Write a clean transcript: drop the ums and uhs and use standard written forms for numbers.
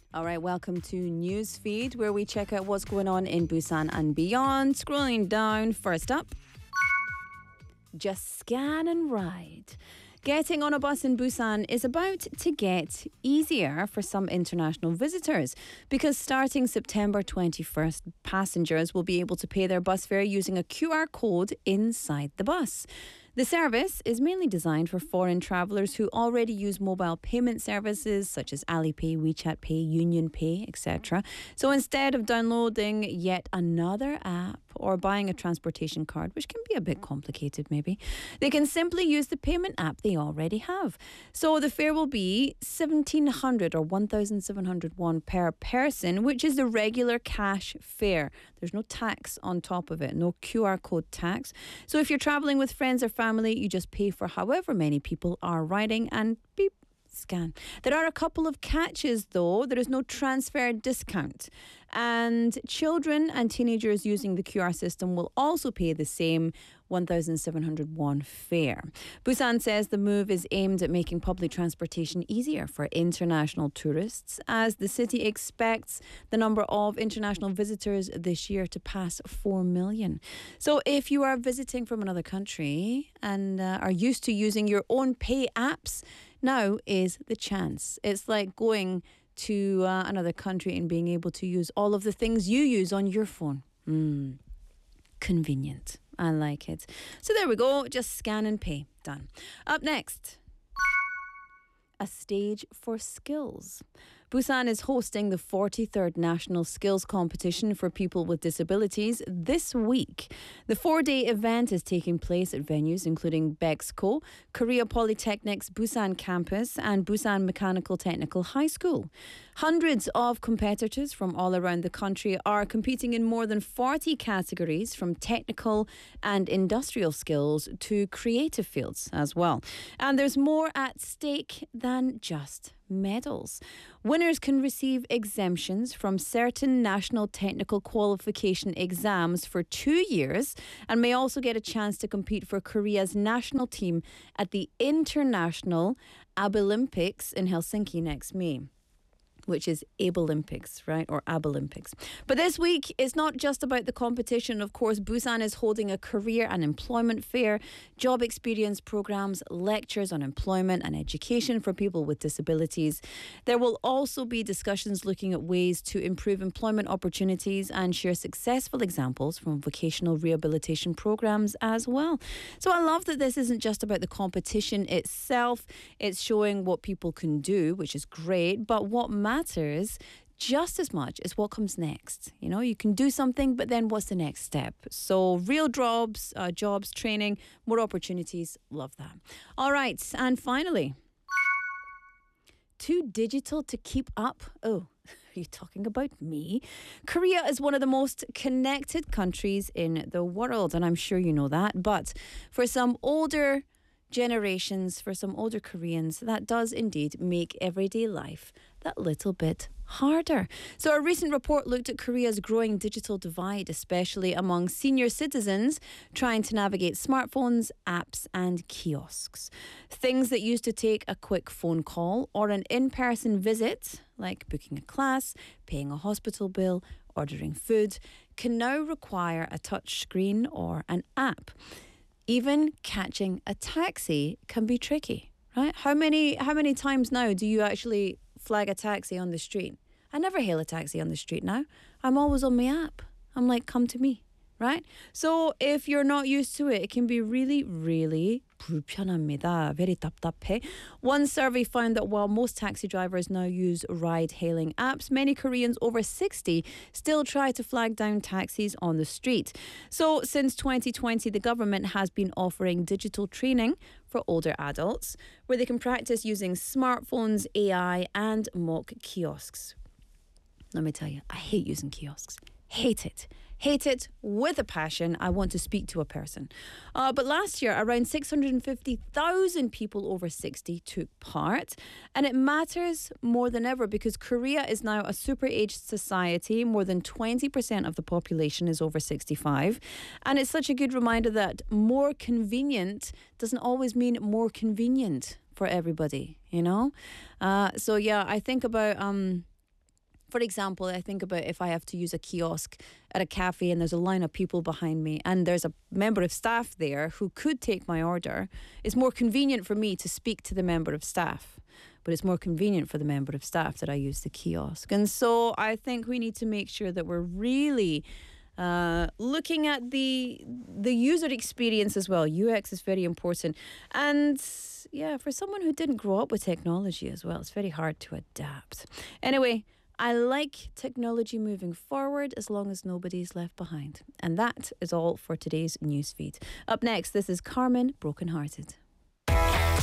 All right, welcome to Newsfeed, where we check out what's going on in Busan and beyond. Scrolling down, first up, just scan and ride. Getting on a bus in Busan is about to get easier for some international visitors because starting September 21st, passengers will be able to pay their bus fare using a QR code inside the bus. The service is mainly designed for foreign travellers who already use mobile payment services such as Alipay, WeChat Pay, Union Pay, etc. So instead of downloading yet another app or buying a transportation card, which can be a bit complicated maybe, they can simply use the payment app they already have. So the fare will be 1,700 or 1,700 won per person, which is the regular cash fare. There's no tax on top of it, no QR code tax. So if you're travelling with friends or family, you just pay for however many people are riding and beep, scan. There are a couple of catches though. There is no transfer discount. And children and teenagers using the QR system will also pay the same 1,700 won fare. Busan says the move is aimed at making public transportation easier for international tourists as the city expects the number of international visitors this year to pass 4 million. So if you are visiting from another country and are used to using your own pay apps, now is the chance. It's like going to another country and being able to use all of the things you use on your phone. Convenient. I like it. So there we go. Just scan and pay. Done. Up next, a stage for skills. Busan is hosting the 43rd National Skills Competition for people with disabilities this week. The 4-day event is taking place at venues including Bexco, Korea Polytechnic's Busan campus and Busan Mechanical Technical High School. Hundreds of competitors from all around the country are competing in more than 40 categories from technical and industrial skills to creative fields as well. And there's more at stake than just medals. Winners can receive exemptions from certain national technical qualification exams for 2 years and may also get a chance to compete for Korea's national team at the International Abolympics in Helsinki next May, which is Abolympics, right? Or Abolympics. But this week is not just about the competition. Of course, Busan is holding a career and employment fair, job experience programs, lectures on employment and education for people with disabilities. There will also be discussions looking at ways to improve employment opportunities and share successful examples from vocational rehabilitation programs as well. So I love that this isn't just about the competition itself. It's showing what people can do, which is great, but what matters just as much as what comes next. You know, you can do something, but then what's the next step? So real jobs, training, more opportunities. Love that. All right. And finally, too digital to keep up. Oh, are you talking about me? Korea is one of the most connected countries in the world, and I'm sure you know that. But for some older generations, for some older Koreans, that does indeed make everyday life that little bit harder. So a recent report looked at Korea's growing digital divide, especially among senior citizens trying to navigate smartphones, apps and kiosks. Things that used to take a quick phone call or an in-person visit, like booking a class, paying a hospital bill, ordering food, can now require a touch screen or an app. Even catching a taxi can be tricky, right? How many times now do you actually flag a taxi on the street? I never hail a taxi on the street now. I'm always on my app. I'm like, come to me, right? So if you're not used to it, it can be really, really 불편합니다. Very 답답해. One survey found that while most taxi drivers now use ride-hailing apps, many Koreans over 60 still try to flag down taxis on the street. So since 2020, the government has been offering digital training for older adults where they can practice using smartphones, AI and mock kiosks. Let me tell you, I hate using kiosks. Hate it. Hate it with a passion. I want to speak to a person. But last year, around 650,000 people over 60 took part. And it matters more than ever because Korea is now a super-aged society. More than 20% of the population is over 65. And it's such a good reminder that more convenient doesn't always mean more convenient for everybody, you know? So yeah, I think about For example, I think about if I have to use a kiosk at a cafe and there's a line of people behind me and there's a member of staff there who could take my order, it's more convenient for me to speak to the member of staff. But it's more convenient for the member of staff that I use the kiosk. And so I think we need to make sure that we're really looking at the user experience as well. UX is very important. And yeah, for someone who didn't grow up with technology as well, it's very hard to adapt. Anyway, I like technology moving forward as long as nobody's left behind. And that is all for today's newsfeed. Up next, this is Carmen Broken Hearted.